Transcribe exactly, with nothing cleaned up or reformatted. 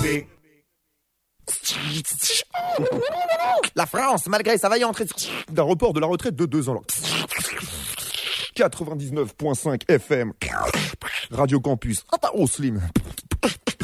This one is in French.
La France, malgré sa vaillante d'un report de la retraite de deux ans. quatre-vingt-dix-neuf virgule cinq F M. Radio Campus. Oh, slim.